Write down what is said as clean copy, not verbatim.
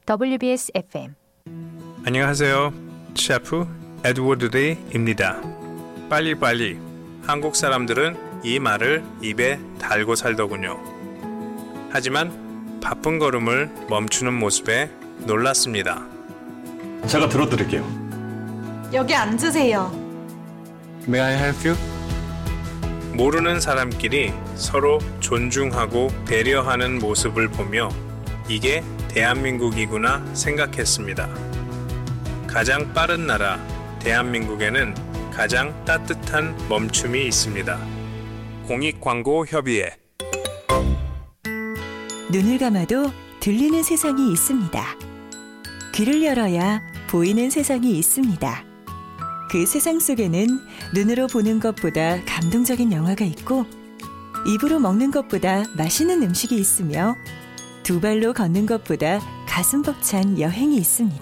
WBS FM. 안녕하세요. 셰프 에드워드 리입니다. 빨리빨리. 한국 사람들은 이 말을 입에 달고 살더군요. 하지만 바쁜 걸음을 멈추는 모습에 놀랐습니다. 제가 들어드릴게요. 여기 앉으세요. May I help you? 모르는 사람끼리 서로 존중하고 배려하는 모습을 보며 이게 대한민국이구나 생각했습니다. 가장 빠른 나라 대한민국에는 가장 따뜻한 멈춤이 있습니다. 공익광고협의회. 눈을 감아도 들리는 세상이 있습니다. 귀를 열어야 보이는 세상이 있습니다. 그 세상 속에는 눈으로 보는 것보다 감동적인 영화가 있고 입으로 먹는 것보다 맛있는 음식이 있으며 두 발로 걷는 것보다 가슴 벅찬 여행이 있습니다.